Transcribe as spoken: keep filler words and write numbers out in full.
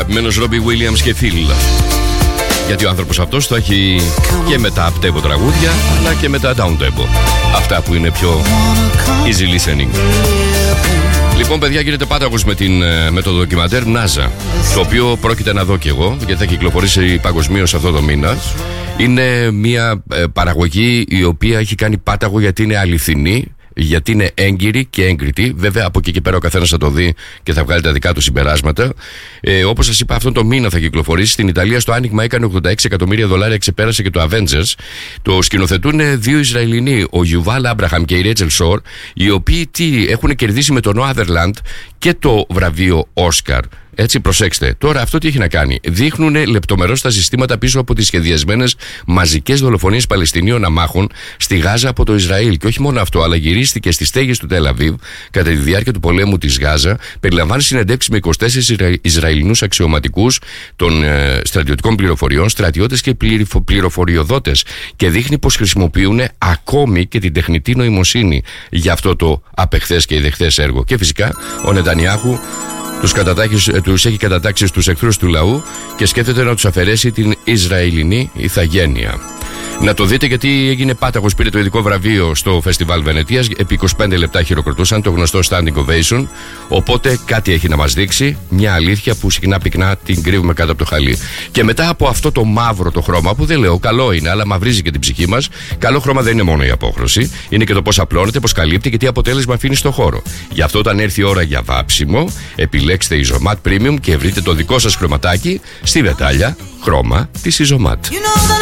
Μένος Ρόμπι Williams και Phil. Γιατί ο άνθρωπος αυτός το έχει και με τα up tempo τραγούδια, αλλά και με τα down tempo. Αυτά που είναι πιο easy listening. Λοιπόν, παιδιά, γίνεται πάταγος με, την, με το ντοκιμαντέρ NASA, το οποίο πρόκειται να δω κι εγώ, γιατί θα κυκλοφορήσει παγκοσμίως αυτό το μήνα. Είναι μια ε, παραγωγή η οποία έχει κάνει πάταγο γιατί είναι αληθινή, γιατί είναι έγκυρη και έγκριτη. Βέβαια, από εκεί και πέρα ο καθένας θα το δει και θα βγάλει τα δικά του συμπεράσματα. Ε, όπως σας είπα, αυτόν τον μήνα θα κυκλοφορήσει. Στην Ιταλία στο άνοιγμα έκανε ογδόντα έξι εκατομμύρια δολάρια, ξεπέρασε και το Avengers. Το σκηνοθετούν δύο Ισραηλινοί, ο Γιουβάλ Άμπραχαμ και η Ρέτσελ Σόρ, οι οποίοι τι, έχουν κερδίσει με το No Other Land και το βραβείο Όσκαρ. Έτσι, προσέξτε. Τώρα, αυτό τι έχει να κάνει? Δείχνουν λεπτομερώς τα συστήματα πίσω από τις σχεδιασμένες μαζικές δολοφονίες Παλαιστινίων αμάχων στη Γάζα από το Ισραήλ. Και όχι μόνο αυτό, αλλά γυρίστηκε στις στέγες του Τελ Αβίβ κατά τη διάρκεια του πολέμου της Γάζα. Περιλαμβάνει συνεντεύξεις με είκοσι τέσσερις Ισρα... Ισραηλινούς αξιωματικούς των ε, στρατιωτικών πληροφοριών, στρατιώτες και πληροφο... πληροφοριοδότες. Και δείχνει πως χρησιμοποιούν ακόμη και την τεχνητή νοημοσύνη για αυτό το απεχθές και ιδεχθές έργο. Και φυσικά ο Νετανιάχου Τους, τους έχει κατατάξει στους εχθρούς του λαού και σκέφτεται να τους αφαιρέσει την Ισραηλινή ηθαγένεια. Να το δείτε, γιατί έγινε πάταγος, πήρε το ειδικό βραβείο στο Φεστιβάλ Βενετίας. Επί είκοσι πέντε λεπτά χειροκροτούσαν, το γνωστό standing ovation. Οπότε κάτι έχει να μας δείξει, μια αλήθεια που συχνά πυκνά την κρύβουμε κάτω από το χαλί. Και μετά από αυτό το μαύρο το χρώμα, που δεν λέω καλό είναι, αλλά μαυρίζει και την ψυχή μας. Καλό χρώμα δεν είναι μόνο η απόχρωση, είναι και το πώς απλώνεται, πώς καλύπτει και τι αποτέλεσμα αφήνει στο χώρο. Γι' αυτό, όταν έρθει η ώρα για βάψιμο, επιλέξτε Isomat Premium και βρείτε το δικό σας χρωματάκι στη βετάλια χρώμα της Isomat.